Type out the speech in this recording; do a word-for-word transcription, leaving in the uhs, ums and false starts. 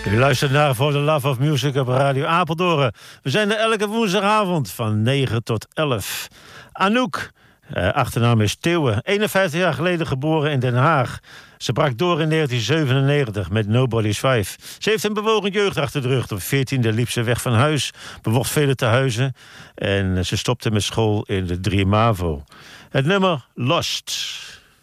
U luistert naar voor de Love of Music op Radio Apeldoorn. We zijn er elke woensdagavond van negen tot elf. Anouk, eh, achternaam is Theeuwen, eenenvijftig jaar geleden geboren in Den Haag. Ze brak door in negentien zevenennegentig met Nobody's Wife. Ze heeft een bewogen jeugd achter de rug. Op veertiende liep ze weg van huis, bewocht vele tehuizen en ze stopte met school in de drie MAVO. Het nummer Lost.